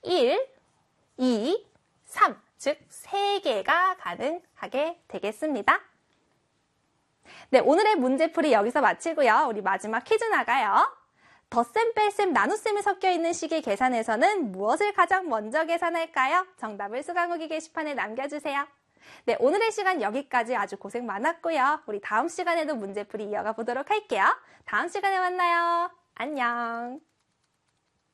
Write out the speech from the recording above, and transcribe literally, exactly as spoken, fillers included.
일, 이, 삼, 즉 세 개가 가능하게 되겠습니다. 네, 오늘의 문제풀이 여기서 마치고요. 우리 마지막 퀴즈 나가요. 덧셈, 뺄셈, 나눗셈이 섞여 있는 식의 계산에서는 무엇을 가장 먼저 계산할까요? 정답을 수강후기 게시판에 남겨주세요. 네, 오늘의 시간 여기까지 아주 고생 많았고요. 우리 다음 시간에도 문제풀이 이어가 보도록 할게요. 다음 시간에 만나요. 안녕.